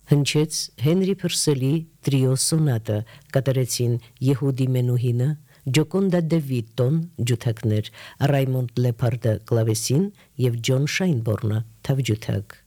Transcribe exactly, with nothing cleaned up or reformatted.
Հնչեց Հենրի Փուրսելի տրիո սոնատը, կատարեցին Եհուդի Մենուհինը, Ջոկոնդա դե Վիտոն ջութակներ, Ռայմոնդ Լեփարդը կլավեսին եւ Ջոն Շայնբորնը թավջութակ։